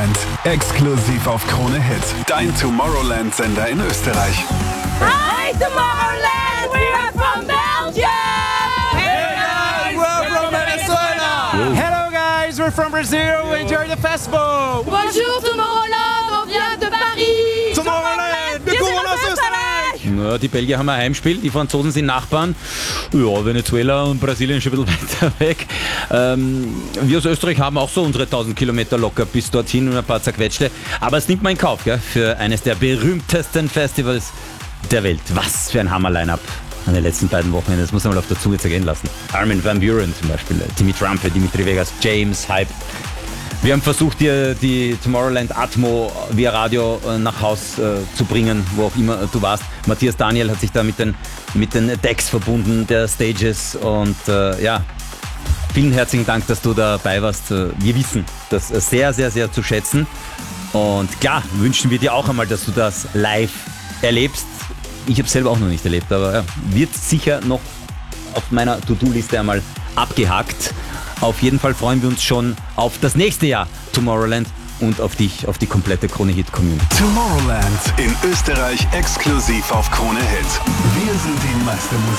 Tomorrowland, exklusiv auf Krone Hit. Dein Tomorrowland-Sender in Österreich. Hi Tomorrowland, we are from Belgium! Hey guys, we're from Venezuela! Hello guys, we're from Brazil, enjoy the festival! Bonjour Tomorrowland, on vient de Paris! Tomorrowland, wir kommen aus Österreich! Ja, die Belgier haben ein Heimspiel, die Franzosen sind Nachbarn. Ja, Venezuela und Brasilien schon ein bisschen weiter weg. Wir aus Österreich haben auch so unsere 1000 Kilometer locker bis dorthin und ein paar zerquetschte. Aber es nimmt man in Kauf, gell, für eines der berühmtesten Festivals der Welt. Was für ein Hammer-Line-Up an den letzten beiden Wochenenden. Das muss man mal auf der Zunge zergehen lassen. Armin van Buuren zum Beispiel, Timmy Trumpet, Dimitri Vegas, James, Hype. Wir haben versucht, dir die Tomorrowland Atmo via Radio nach Haus zu bringen, wo auch immer du warst. Matthias Daniel hat sich da mit den Decks verbunden, der Stages und ja, vielen herzlichen Dank, dass du dabei warst. Wir wissen das sehr, sehr, sehr zu schätzen und klar, wünschen wir dir auch einmal, dass du das live erlebst. Ich habe es selber auch noch nicht erlebt, aber ja, wird sicher noch auf meiner To-Do-Liste einmal abgehakt. Auf jeden Fall freuen wir uns schon auf das nächste Jahr Tomorrowland und auf dich, auf die komplette Krone Hit Community. Tomorrowland in Österreich exklusiv auf Krone Hit. Wir sind die Meister Musik.